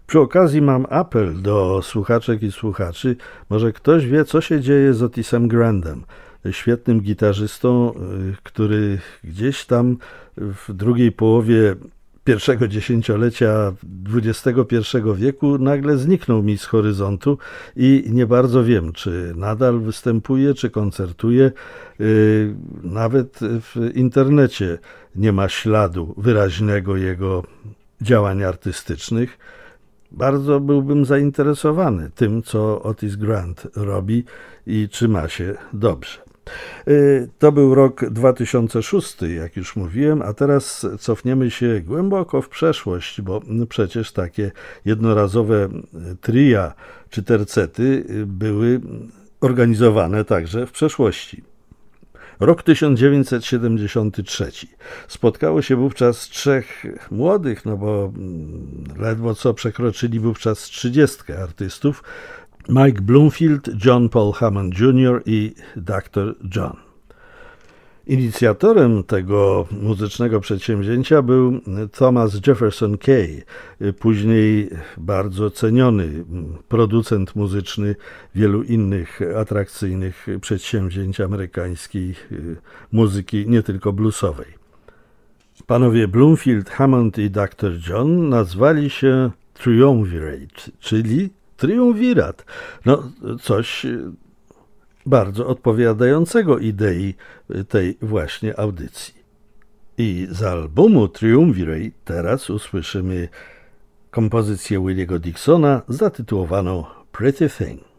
Przy okazji mam apel do słuchaczek i słuchaczy. Może ktoś wie, co się dzieje z Otisem Grandem, świetnym gitarzystą, który gdzieś tam w drugiej połowie pierwszego dziesięciolecia XXI wieku nagle zniknął mi z horyzontu i nie bardzo wiem, czy nadal występuje, czy koncertuje. Nawet w internecie nie ma śladu wyraźnego jego działań artystycznych. Bardzo byłbym zainteresowany tym, co Otis Grant robi i czy ma się dobrze. To był rok 2006, jak już mówiłem, a teraz cofniemy się głęboko w przeszłość, bo przecież takie jednorazowe tria czy tercety były organizowane także w przeszłości. Rok 1973. Spotkało się wówczas trzech młodych, no bo ledwo co przekroczyli wówczas 30 artystów: Mike Bloomfield, John Paul Hammond Jr. i Dr. John. Inicjatorem tego muzycznego przedsięwzięcia był Thomas Jefferson Kay, później bardzo ceniony producent muzyczny wielu innych atrakcyjnych przedsięwzięć amerykańskiej muzyki, nie tylko bluesowej. Panowie Bloomfield, Hammond i Dr. John nazwali się Triumvirate, czyli triumvirat. No, coś bardzo odpowiadającego idei tej właśnie audycji. I z albumu Triumvirate teraz usłyszymy kompozycję Williego Dixona zatytułowaną Pretty Thing.